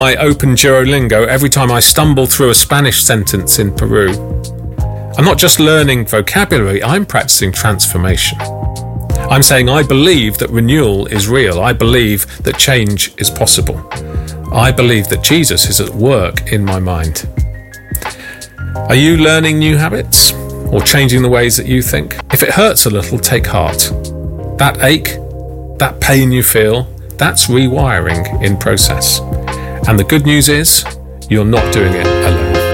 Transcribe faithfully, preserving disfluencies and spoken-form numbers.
I open Duolingo every time I stumble through a Spanish sentence in Peru. I'm not just learning vocabulary, I'm practicing transformation. I'm saying I believe that renewal is real. I believe that change is possible. I believe that Jesus is at work in my mind. Are you learning new habits or changing the ways that you think? If it hurts a little, take heart. That ache, that pain you feel, that's rewiring in process. And the good news is, you're not doing it